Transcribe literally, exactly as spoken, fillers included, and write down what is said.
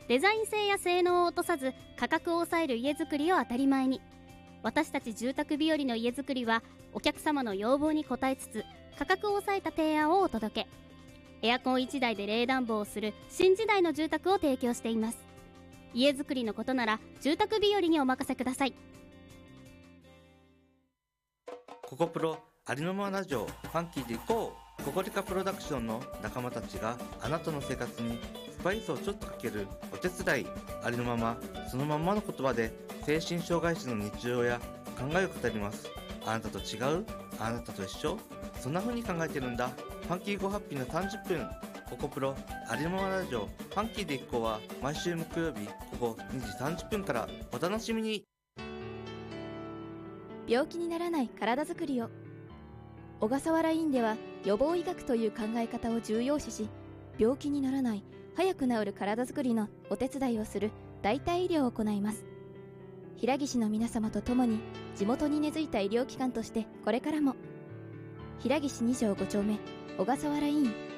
デザイン性や性能を落とさず価格を抑える家づくりを当たり前に。私たち住宅日和の家づくりはお客様の要望に応えつつ価格を抑えた提案をお届け。エアコンいちだいで冷暖房をする新時代の住宅を提供しています。家づくりのことなら住宅日和にお任せください。 ココプロありのままラジオ、ファンキーでいこう。ココリカプロダクションの仲間たちがあなたの生活にスパイスをちょっとかけるお手伝い。ありのままそのまんまの言葉で精神障害者の日常や考えを語ります。あなたと違う、あなたと一緒、そんな風に考えてるんだ。ファンキーゴハッピーのさんじゅっぷん。ココプロありのままラジオ、ファンキーでいこうは毎週木曜日午後にじさんじゅっぷんから。お楽しみに。 病気にならない体づくりを。小笠原院では予防医学という考え方を重要視し、病気にならない早く治る体づくりのお手伝いをする代替医療を行います。平岸の皆様と共に地元に根付いた医療機関としてこれからも。平岸に条ご丁目小笠原院